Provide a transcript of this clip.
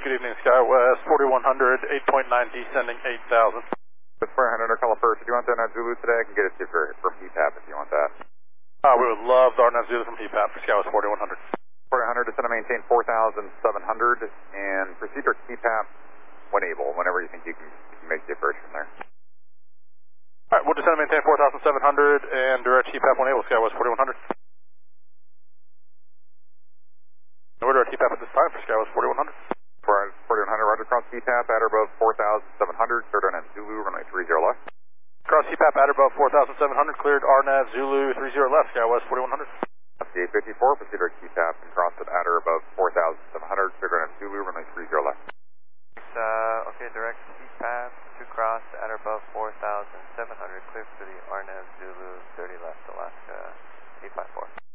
good evening, SkyWest 4100, 8.9 descending 8,000. It's 400 call first. If you want that on Zulu today, I can get it to you from PPAP if you want that. We would love the RNAV Zulu from PPAP for SkyWest 4100. 400, descend and maintain 4,700, and proceed to PPAP when able, whenever you think you can make the approach from there. Alright, we'll descend and maintain 4,700 and direct PPAP when able, SkyWest 4100. We're direct PPAP at this time for SkyWest 4100. 4100, roger, cross PPAP at or above 4,700, cleared RNAV Zulu, runway 30 left. Cross PPAP at or above 4,700, cleared RNAV Zulu 30 left, SkyWest 4100. FCA 54, proceed to PPAP and cross it at or above 4,700, cleared RNAV Zulu, runway 30 left. Okay, direct PPAP to cross at or above 4,700, clear for the RNAV Zulu 30 left, Alaska 854.